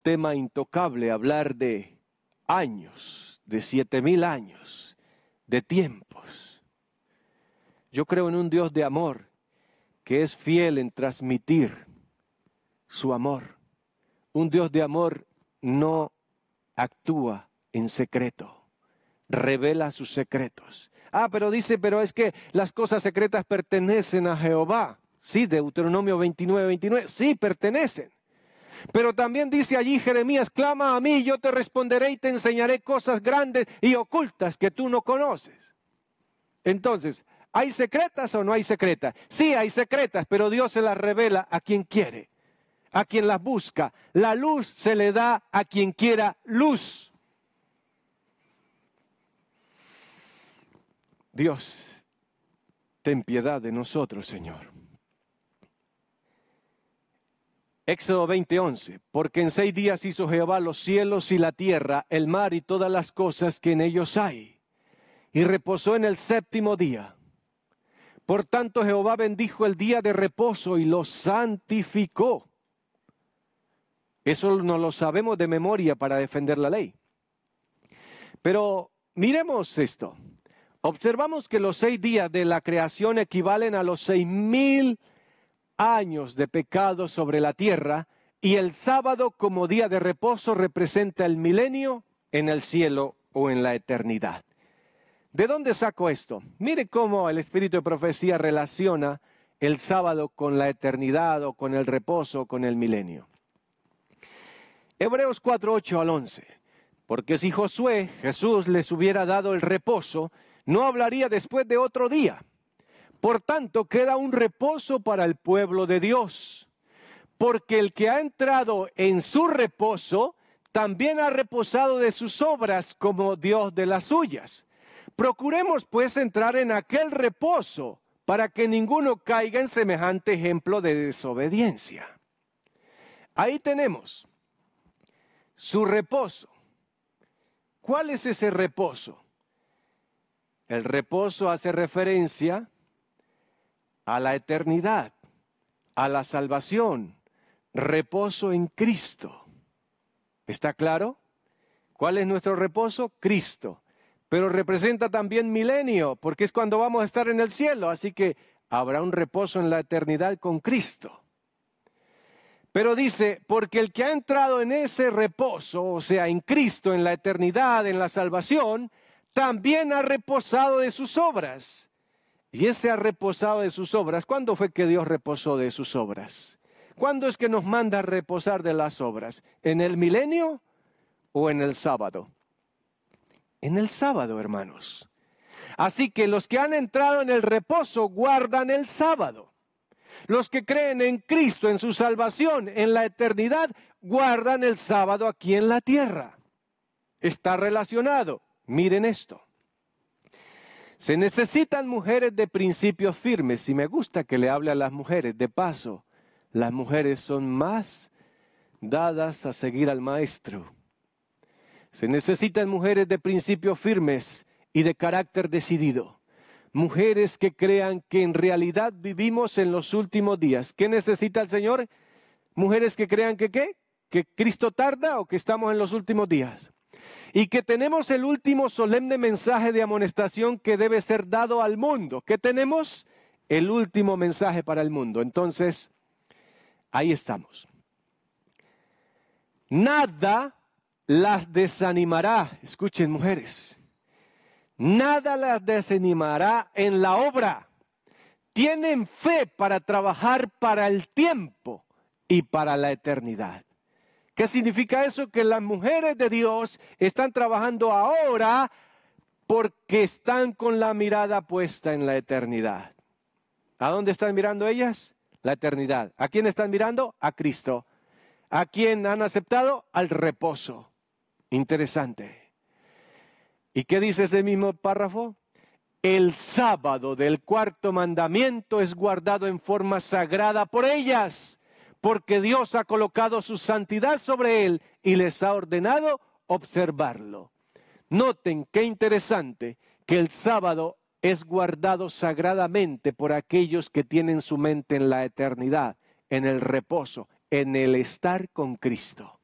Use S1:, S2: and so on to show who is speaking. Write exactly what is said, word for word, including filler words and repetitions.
S1: tema intocable hablar de años, de siete mil años, de tiempos. Yo creo en un Dios de amor que es fiel en transmitir su amor. Un Dios de amor no actúa en secreto, revela sus secretos. Ah, pero dice, pero es que las cosas secretas pertenecen a Jehová. Sí, Deuteronomio veintinueve, veintinueve, sí, pertenecen. Pero también dice allí Jeremías, clama a mí, y yo te responderé y te enseñaré cosas grandes y ocultas que tú no conoces. Entonces, ¿hay secretas o no hay secretas? Sí, hay secretas, pero Dios se las revela a quien quiere, a quien las busca. La luz se le da a quien quiera luz. Dios, ten piedad de nosotros, Señor. Éxodo veinte, once, porque en seis días hizo Jehová los cielos y la tierra, el mar y todas las cosas que en ellos hay, y reposó en el séptimo día. Por tanto Jehová bendijo el día de reposo y lo santificó. Eso no lo sabemos de memoria para defender la ley. Pero miremos esto. Observamos que los seis días de la creación equivalen a los seis mil años de pecado sobre la tierra, y el sábado como día de reposo representa el milenio en el cielo o en la eternidad. ¿De dónde saco esto? Mire cómo el espíritu de profecía relaciona el sábado con la eternidad o con el reposo o con el milenio. Hebreos cuatro, ocho al once. Porque si Josué, Jesús, les hubiera dado el reposo, no hablaría después de otro día. Por tanto, queda un reposo para el pueblo de Dios, porque el que ha entrado en su reposo, también ha reposado de sus obras como Dios de las suyas. Procuremos pues entrar en aquel reposo, para que ninguno caiga en semejante ejemplo de desobediencia. Ahí tenemos su reposo. ¿Cuál es ese reposo? El reposo hace referencia a la eternidad, a la salvación, reposo en Cristo. ¿Está claro? ¿Cuál es nuestro reposo? Cristo. Pero representa también milenio, porque es cuando vamos a estar en el cielo, así que habrá un reposo en la eternidad con Cristo. Pero dice, porque el que ha entrado en ese reposo, o sea, en Cristo, en la eternidad, en la salvación, también ha reposado de sus obras. Y ese ha reposado de sus obras. ¿Cuándo fue que Dios reposó de sus obras? ¿Cuándo es que nos manda a reposar de las obras? ¿En el milenio o en el sábado? En el sábado, hermanos. Así que los que han entrado en el reposo guardan el sábado. Los que creen en Cristo, en su salvación, en la eternidad, guardan el sábado aquí en la tierra. Está relacionado. Miren esto. Se necesitan mujeres de principios firmes. Y me gusta que le hable a las mujeres. De paso, las mujeres son más dadas a seguir al maestro. Se necesitan mujeres de principios firmes y de carácter decidido. Mujeres que crean que en realidad vivimos en los últimos días. ¿Qué necesita el Señor? Mujeres que crean que ¿qué? Que Cristo tarda o que estamos en los últimos días. Y que tenemos el último solemne mensaje de amonestación que debe ser dado al mundo. ¿Qué tenemos? El último mensaje para el mundo. Entonces, ahí estamos. Nada las desanimará. Escuchen, mujeres. Nada las desanimará en la obra. Tienen fe para trabajar para el tiempo y para la eternidad. ¿Qué significa eso? Que las mujeres de Dios están trabajando ahora porque están con la mirada puesta en la eternidad. ¿A dónde están mirando ellas? La eternidad. ¿A quién están mirando? A Cristo. ¿A quién han aceptado? Al reposo. Interesante. ¿Y qué dice ese mismo párrafo? El sábado del cuarto mandamiento es guardado en forma sagrada por ellas, porque Dios ha colocado su santidad sobre él y les ha ordenado observarlo. Noten qué interesante que el sábado es guardado sagradamente por aquellos que tienen su mente en la eternidad, en el reposo, en el estar con Cristo.